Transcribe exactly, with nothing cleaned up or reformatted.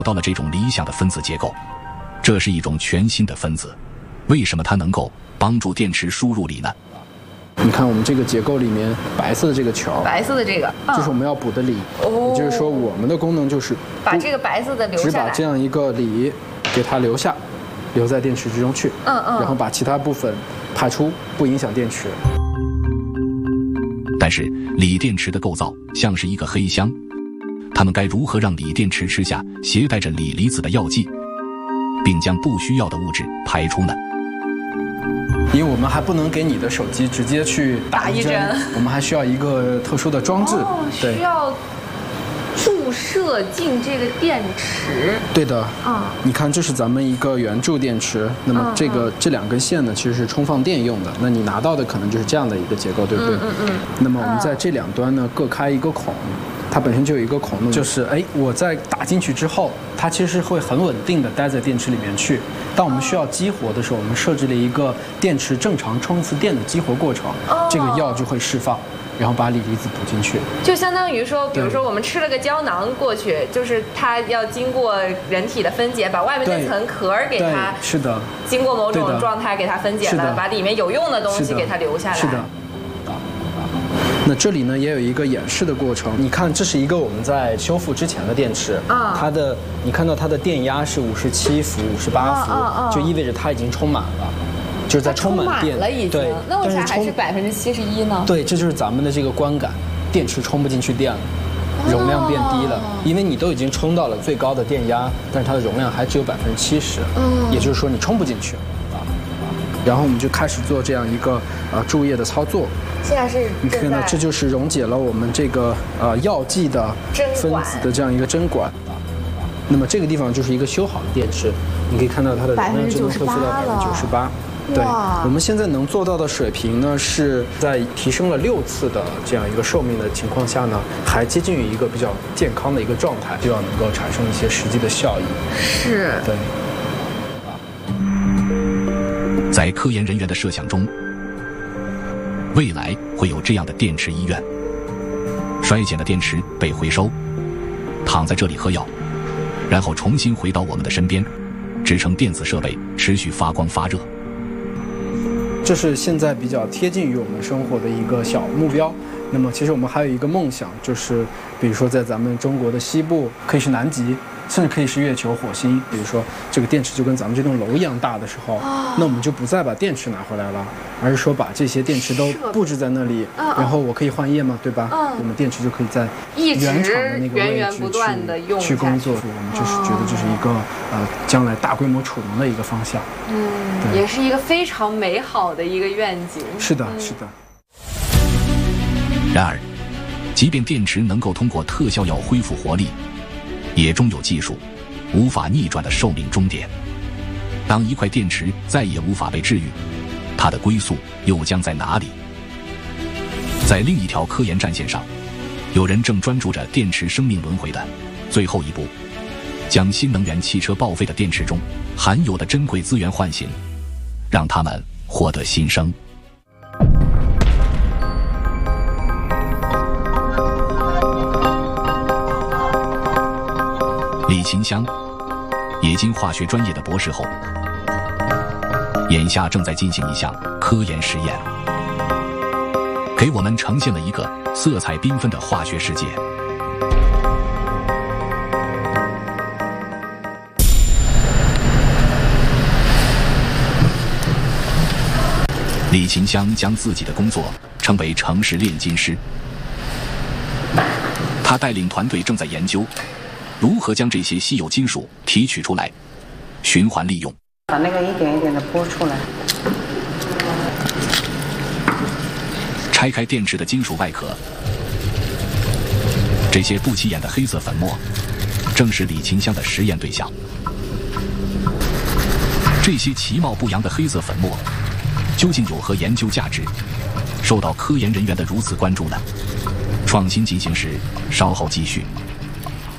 到了这种理想的分子结构，这是一种全新的分子。为什么它能够帮助电池输入锂呢？ 你看我们这个结构里面白色的这个球， 白色的这个， 嗯、就是我们要补的锂。哦，也就是说我们的功能就是把这个白色的留下来， 只把这样一个锂给它留下，留在电池之中去。嗯嗯。然后把其他部分排出，不影响电池。 但是锂电池的构造像是一个黑箱，它们该如何让锂电池吃下携带着锂离子的药剂，并将不需要的物质排出呢？ 因为我们还不能给你的手机直接去打一针，我们还需要一个特殊的装置， 哦、 对， 需要注射进这个电池。 对的，啊、嗯，你看这是咱们一个圆柱电池，那么这个、嗯、这两根线呢，其实是充放电用的。那你拿到的可能就是这样的一个结构，对不对？嗯嗯嗯。那么我们在这两端呢各开一个孔。它本身就有一个孔，就是哎，我在打进去之后，它其实会很稳定的待在电池里面去。当我们需要激活的时候，我们设置了一个电池正常充一次电的激活过程，哦、这个药就会释放，然后把锂离子补进去。 就相当于说，比如说我们吃了个胶囊过去，就是它要经过人体的分解，把外面那层壳给它， 是的， 经过某种状态给它分解了，把里面有用的东西给它留下来。 是的。那这里呢也有一个演示的过程，你看这是一个我们在修复之前的电池，啊，它的你看到它的电压是五十七伏、五十八伏，啊啊，就意味着它已经充满了，就是在充满电了已经。 对， 那为啥还是百分之七十一呢？ 对，这就是咱们的这个观感，电池充不进去电了，容量变低了，因为你都已经充到了最高的电压，但是它的容量还只有百分之七十，嗯，也就是说你充不进去。然后我们就开始做这样一个呃注液的操作。 现在是你看到这就是溶解了我们这个呃药剂的分子的这样一个针管。那么这个地方就是一个修好的电池，你可以看到它的容量就能恢复到百分之九十八。对，我们现在能做到的水平呢，是在提升了六次的这样一个寿命的情况下呢，还接近于一个比较健康的一个状态，就要能够产生一些实际的效益。 是。 对。 在科研人员的设想中，未来会有这样的电池医院，衰减的电池被回收，躺在这里喝药，然后重新回到我们的身边，支撑电子设备持续发光发热。 这是现在比较贴近于我们生活的一个小目标。那么其实我们还有一个梦想，就是比如说在咱们中国的西部，可以是南极，甚至可以是月球、火星。比如说这个电池就跟咱们这栋楼一样大的时候，哦、那我们就不再把电池拿回来了，而是说把这些电池都布置在那里，嗯、然后我可以换液嘛，对吧？嗯、我们电池就可以在原厂的那个位置去去工作。我们就是觉得这是一个呃将来大规模储能的一个方向。 嗯，也是一个非常美好的一个愿景。 是的，是的。 然而，即便电池能够通过特效药恢复活力，也终有技术无法逆转的寿命终点。当一块电池再也无法被治愈，它的归宿又将在哪里？在另一条科研战线上，有人正专注着电池生命轮回的最后一步，将新能源汽车报废的电池中含有的珍贵资源唤醒，让它们获得新生。李勤香，冶金化学专业的博士后，眼下正在进行一项科研实验，给我们呈现了一个色彩缤纷的化学世界。李勤香将自己的工作称为城市炼金师，他带领团队正在研究如何将这些稀有金属提取出来，循环利用， 把那个一点一点的剥出来。 拆开电池的金属外壳，这些不起眼的黑色粉末，正是李勤香的实验对象。这些其貌不扬的黑色粉末，究竟有何研究价值，受到科研人员的如此关注呢？创新进行时，稍后继续。